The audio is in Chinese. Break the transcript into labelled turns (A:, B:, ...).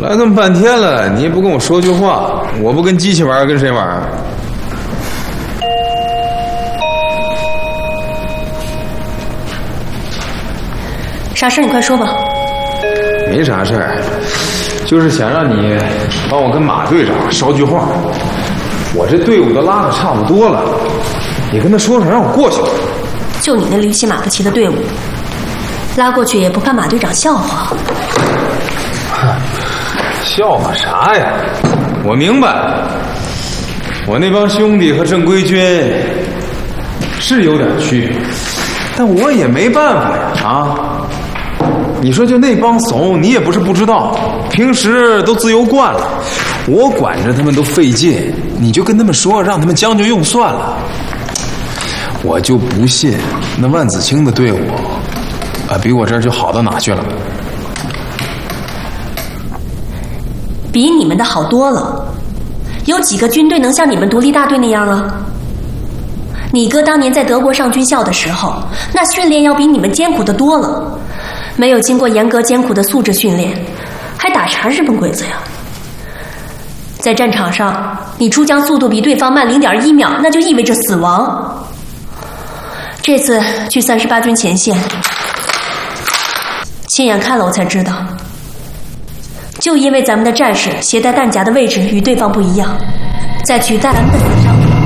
A: 来这么半天了，你也不跟我说句话，我不跟机器玩，跟谁玩？
B: 啥事你快说吧。
A: 没啥事儿，就是想让你帮我跟马队长捎句话。我这队伍都拉得差不多了，你跟他说说，让我过去。
B: 就你那驴骑马不骑的队伍，拉过去也不怕马队长笑话。
A: 笑话啥呀？我明白，我那帮兄弟和正规军是有点区别，但我也没办法呀啊！你说就那帮怂，你也不是不知道，平时都自由惯了，我管着他们都费劲，你就跟他们说，让他们将就用算了。我就不信那万子清的队伍比我这儿就好到哪去了。
B: 比你们的好多了，有几个军队能像你们独立大队那样啊？你哥当年在德国上军校的时候，那训练要比你们艰苦的多了，没有经过严格艰苦的素质训练，还打啥日本鬼子呀？在战场上，你出枪速度比对方慢0.1秒，那就意味着死亡。这次去38军前线，亲眼看了我才知道，就因为咱们的战士携带弹夹的位置与对方不一样，在取弹的死伤